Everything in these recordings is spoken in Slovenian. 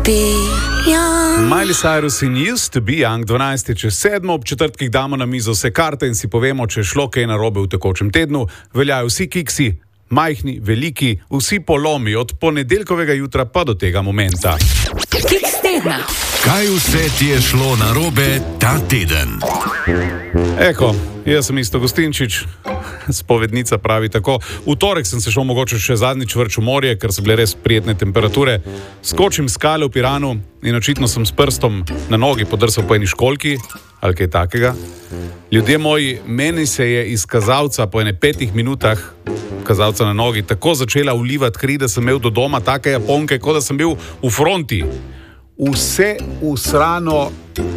Miley Cyrus in Used to be Young, 12:07, ob četrtkih damo na mizo vse karte in si povemo, če je šlo kaj narobe v tekočem tednu. Veljajo vsi kiksi, majhni, veliki, vsi polomi, od ponedeljkovega jutra pa do tega momenta. Kiks tedna. Kaj vse ti je šlo narobe ta teden? Eko, jaz sem Isto Gostinčič, spovednica pravi tako. V torek sem se šel mogoče še zadnjič vrč v morje, ker so bile res prijetne temperature. Skočim skale v Piranu in očitno sem s prstom na nogi podrsal po eni školjki, ali kaj takega. Ljudje moji, meni se je iz kazalca po ene 5 minutah, kazalca na nogi, tako začela ulivati kri, da sem imel do doma take japonke, kot da sem bil v fronti. Vse usrano,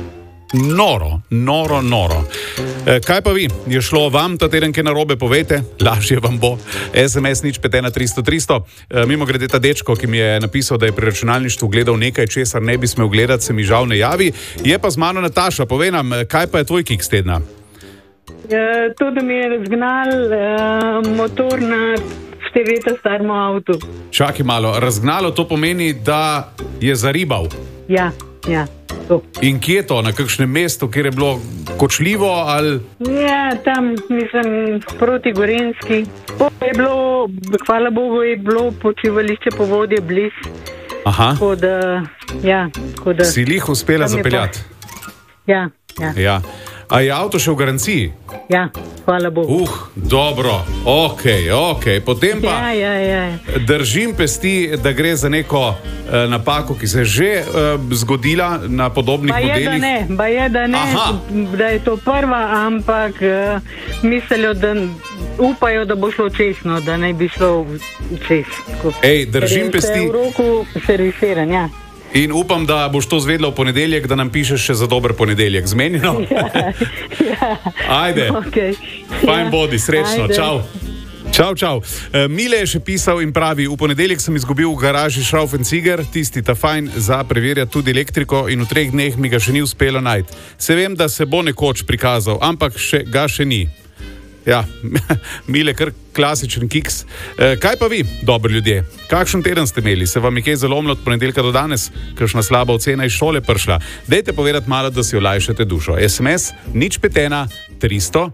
noro. Kaj pa vi? Je šlo vam ta teden kaj narobe, povejte, lažje vam bo. SMS 051300. Mimo grede ta dečko, ki mi je napisal, da je pri računalništvu gledal nekaj, česar ne bi smel gledati, se mi žal ne javi. Je pa z mano Nataša, povej nam, kaj pa je tvoj kiks tedna? To, da mi je razgnal motor na 4 leta starem avtu. Čakaj malo, razgnalo to pomeni, da je zaribal? Ja, to. In kje je to? Na kakšnem mestu, kjer je bilo kočljivo ali? Ja, tam mislim proti Gorenjski. Je bilo, hvala Bogu, je bilo počivališče po vodi bliz. Aha. Tako da Si lih uspela zapeljati? Ja. A je avto še v garanciji? Ja, hvala Bogu. Dobro, okej. Potem pa Ja. držim pesti, da gre za neko napako, ki se je že zgodila na podobnih modelih. Baje, da ne, da je to prva, ampak mislijo, da upajo, da bo šlo česno, da ne bi šlo čez. Držim pesti. Vse v roku servisiran, ja. In upam, da boš to zvedla v ponedeljek, da nam pišeš še za dober ponedeljek. Zmenjeno? Ja. Ajde. Okay. Fajn bodi, srečno. Ajde. Čau. Mile je še pisal in pravi, v ponedeljek sem izgubil v garaži Schraufenziger, tisti ta fajn za preverjati tudi elektriko in v 3 dneh mi ga še ni uspelo najti. Se vem, da se bo nekoč prikazal, ampak ga še ni. Ja, Mile, kar klasičen kiks. Kaj pa vi, dobri ljudje? Kakšen teden ste imeli? Se vam je kaj zalomilo od ponedeljka do danes? Kakšna slaba ocena iz šole prišla? Dajte povedati malo, da si olajšate dušo. SMS 051300.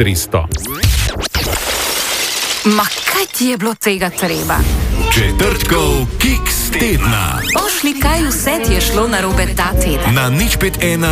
Ma kaj ti je bilo tega treba? Četrtkov kiks tedna. Pošli, kaj vse ti je šlo narobe ta teden. Na 0513.